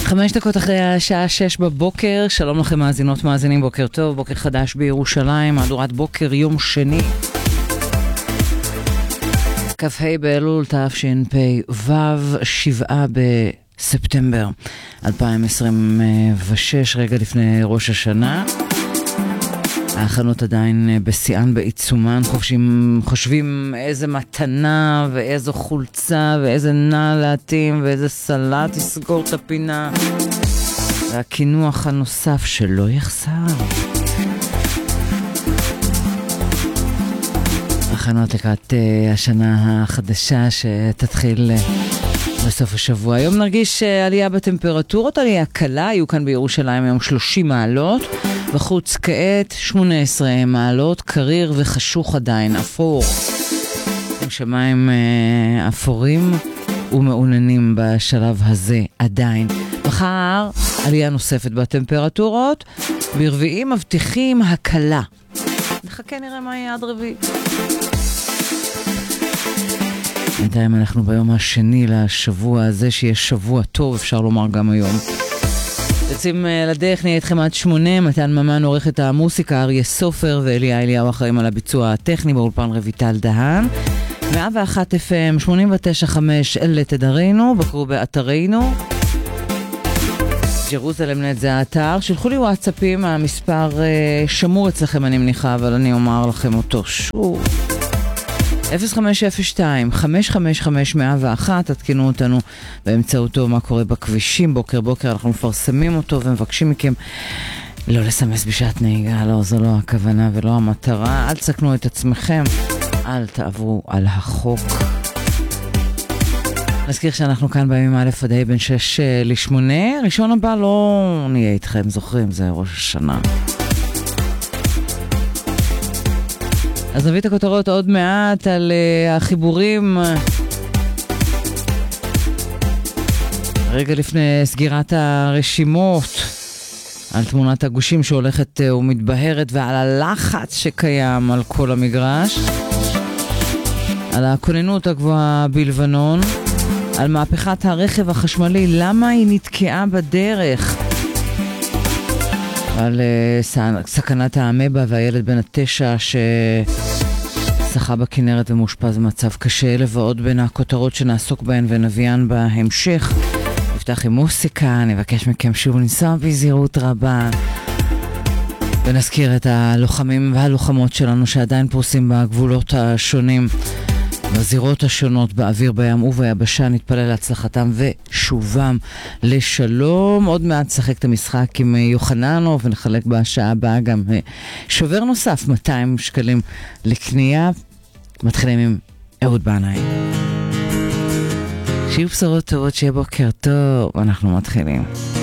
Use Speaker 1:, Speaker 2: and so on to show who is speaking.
Speaker 1: 5 דקות אחרי השעה 6 בבוקר, שלום לכם מאזינות מאזינים, בוקר טוב, בוקר חדש בירושלים, מהדורת בוקר יום שני, כ"ה באלול תשפ"ו, 7 בספטמבר 2026, רגע לפני ראש השנה. ההכנות עדיין בשיאן, בעיצומן, חושבים איזה מתנה ואיזו חולצה ואיזה נעל להתאים ואיזה סלט יסגור את הפינה, והכינוח הנוסף שלא יחסר. הכנות לקראת השנה החדשה שתתחיל בסוף השבוע. היום נרגיש עלייה בטמפרטורות, עלייה קלה, היו כאן בירושלים היום 30 מעלות, בחוץ כעת 18 מעלות, קריר וחשוך עדיין, אפור. עם שמיים אפורים ומעוננים בשלב הזה עדיין. מחר עלייה נוספת בטמפרטורות, ברביעי מבטיחים הקלה. נחכה נראה מה יהיה עד רביעי. בינתיים אנחנו ביום השני לשבוע הזה, שיש שבוע טוב, אפשר לומר גם היום. יוצאים לדרך, נהיה איתכם עד 8, מתן ממן עורך את המוסיקה, אריה סופר ואליה אליהו אחראים על הביצוע הטכני, באולפן רויטל דהן. 101 FM, 89.5 אלה תדרינו, בקרו באתרינו. ג'רוזלם נט זה האתר, שלחו לי וואטסאפים, המספר שמור אצלכם אני מניחה, אבל אני אומר לכם אותו שוב. 0502-555-101, תתקינו אותנו באמצעותו מה קורה בכבישים, בוקר בוקר אנחנו מפרסמים אותו ומבקשים מכם לא לסמס בשעת נהיגה, לא, זו לא הכוונה ולא המטרה, אל תסכנו את עצמכם, אל תעברו על החוק. נזכיר שאנחנו כאן בימים א' עד ה' בין 6 ל-8, ראשון הבא לא נהיה איתכם, זוכרים, זה ראש השנה. אז נביא את הכותרות עוד מעט על החיבורים. רגע לפני סגירת הרשימות, על תמונת הגושים שהולכת ומתבהרת ועל הלחץ שקיים על כל המגרש, על הכוננות הגבוהה בלבנון, על מהפכת הרכב החשמלי, למה היא נתקעה בדרך, על סכנת האמבה והילד בן 9 ששחה בכנרת ומאושפז במצב קשה, אלה ועוד בין הכותרות שנעסוק בהן ונביאן בהמשך. נפתח עם מוסיקה, נבקש מכם שוב לנסוע בזהירות רבה, ונזכיר את הלוחמים והלוחמות שלנו שעדיין פרוסים בגבולות השונים, בזירות השונות, באוויר, בים וביבשה. נתפלל להצלחתם ושובם לשלום. עוד מעט שחק את המשחק עם יוחננו, ונחלק בשעה הבאה גם שובר נוסף, 200 שקלים לקנייה. מתחילים עם אהוד בנאי. שיהיו בשורות טובות, שיהיה בוקר טוב, אנחנו מתחילים.